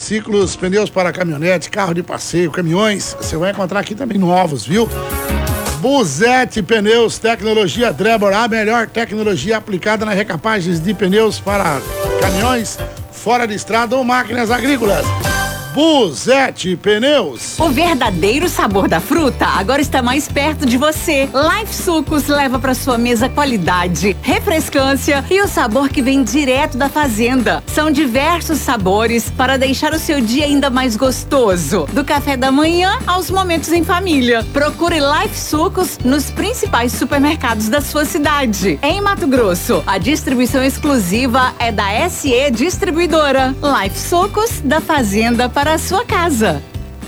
quadriciclos, pneus para caminhonete, carro de passeio, caminhões. Você vai encontrar aqui também novos, viu? Buzete Pneus, tecnologia Drebor, a melhor tecnologia aplicada nas recapagens de pneus para caminhões fora de estrada ou máquinas agrícolas. Buzete Pneus. O verdadeiro sabor da fruta agora está mais perto de você. Life Sucos leva para sua mesa qualidade, refrescância e o sabor que vem direto da fazenda. São diversos sabores para deixar o seu dia ainda mais gostoso. Do café da manhã aos momentos em família. Procure Life Sucos nos principais supermercados da sua cidade. Em Mato Grosso, a distribuição exclusiva é da SE Distribuidora. Life Sucos, da fazenda para a sua casa.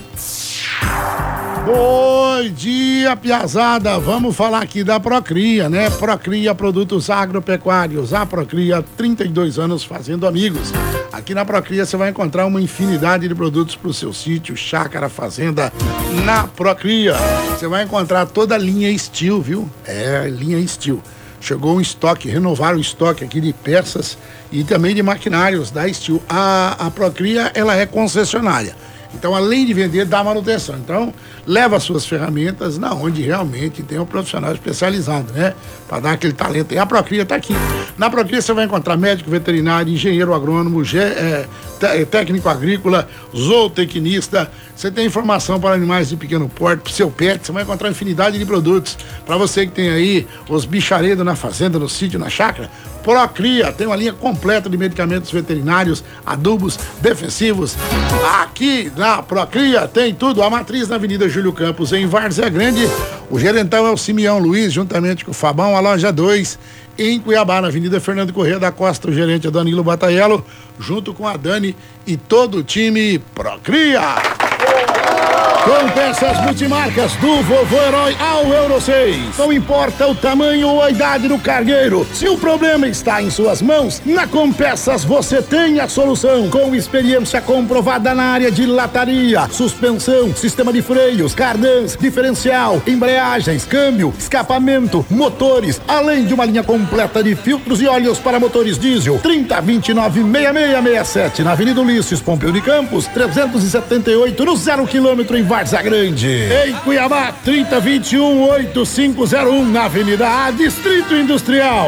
Bom dia, piazada. Vamos falar aqui da Procria, né? Procria Produtos Agropecuários. A Procria, 32 anos fazendo amigos. Aqui na Procria você vai encontrar uma infinidade de produtos para o seu sítio, chácara, fazenda. Na Procria você vai encontrar toda a linha Steel, viu? É, linha Steel. Chegou um estoque, renovaram o estoque aqui de peças e também de maquinários da Steel. A Procria, ela é concessionária. Então, além de vender, dá manutenção. Então, leva as suas ferramentas na onde realmente tem um profissional especializado, né? Para dar aquele talento. E a Procria está aqui. Na Procria você vai encontrar médico veterinário, engenheiro agrônomo, técnico agrícola, zootecnista. Você tem informação para animais de pequeno porte, para o seu pet. Você vai encontrar infinidade de produtos. Para você que tem aí os bicharedos na fazenda, no sítio, na chácara, Procria tem uma linha completa de medicamentos veterinários, adubos, defensivos. Aqui na Procria tem tudo. A matriz na Avenida Júlio Campos, em Várzea Grande. O gerentão é o Simeão Luiz, juntamente com o Fabão. A loja 2, em Cuiabá, na Avenida Fernando Corrêa da Costa. O gerente é Danilo Batalhello, junto com a Dani e todo o time Procria. Com peças multimarcas do Vovô Herói ao Euro 6. Não importa o tamanho ou a idade do cargueiro, se o problema está em suas mãos, na Compeças você tem a solução. Com experiência comprovada na área de lataria, suspensão, sistema de freios, cardãs, diferencial, embreagens, câmbio, escapamento, motores, além de uma linha completa de filtros e óleos para motores diesel. 3029-6667 na Avenida Ulisses Pompeu de Campos, 378 no 0 km em Várzea Grande. Em Cuiabá, 3021-8501 na Avenida A, Distrito Industrial.